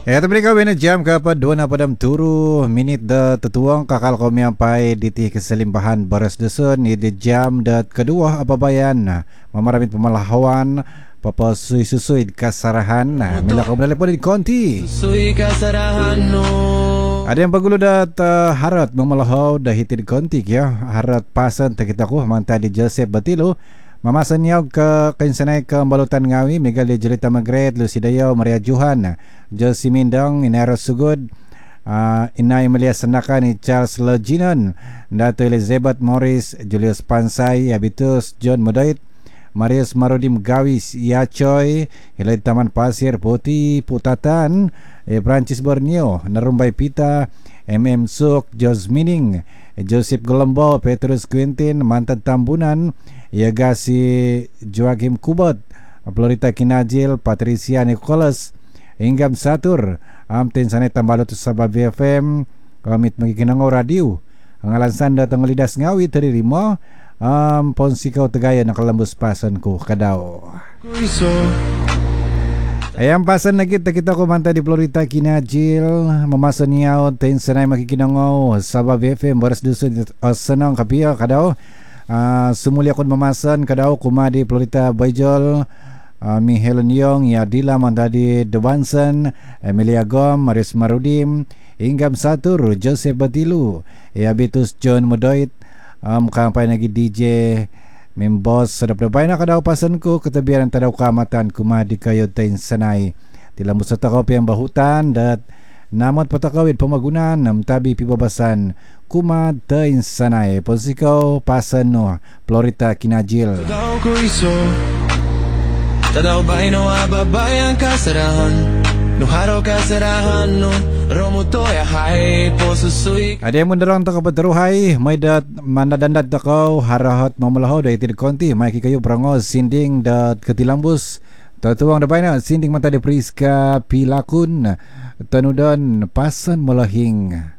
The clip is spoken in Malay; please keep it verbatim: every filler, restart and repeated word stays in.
Ya, tapi kau bina jam ke apa dua na padam turu minit da tetuang kakal kau miampai di ti keselimpahan baras desun ni di jam da kedua apa bayan mamaramit pemalahawan papa sui susui kasarahan nah mila kau balik pun di konti susui kasarahan no ada yang pagulo da harat memalahau da hiti di konti ya harat pasan tak kita ku manta di Joseph Batilo mamasan niyaw ke kinsanay ke balutan ngawi Miguel de Jelita Magret Lucy Dayaw Maria Johan Josie Mindong Inero Sugod uh, Inay Melia Sanaka ni Charles Loginon Dato Elizabeth Morris Julius Pansay Habitus John Modoit Marius Marudim Gawis Yachoy Hilay Taman Pasir Putih Putatan eh, Francis Borneo Narumbay Pita M M Suk Jos Mining Joseph Golombo Petrus Quintin Mantan Tambunan Iaga si Joaquim Kubot Florita Kinajil Patricia Nicholas Hinggam Satur Amtin Sanay Tambalot sa B F M Kamit Magikinangaw Radio Ang alansan datang lidas ngawi Tari Rimo um, Ponsikaw Tagaya Nakalambos pasan ko Kadaw Ayang pasan na kita kita kumanta di Florita Kinajil Mamasan niyaw Tin Sanay Magikinangaw sa B F M Baras Dusun Sanang Kapiya Kadaw Uh, sumuli akong mamasan kadaw kumadi Florita Bajol uh, mi Helen Yong Yadila Mandadi Dewansan Emilia Gom Maris Marudim Inggam Satur Joseph Batilu Habitus John Modoit um, kampay nagi D J Mimbos sadap-dapay na kadaw pasan ko katabiran tadaw kamatan kumadi kayo tayin sanay tilambos sa takaw piyang bahutan dat namot patakawid pamagunan namtabi pibabasan kumadain sanay posikaw pasan no Florita Kinajil tadaw ko iso tadaw bay no ababayan kasarahan no haro kasarahan no romuto ya hay posusui ada yang menderang tak kapateruhay may dat mandadandat takaw harahat mamulahaw da itin konti may kikayo prangos sinding dat ketilambus tatuang da bayna sinding mata de Priska Pilakun tanudan pasan melahing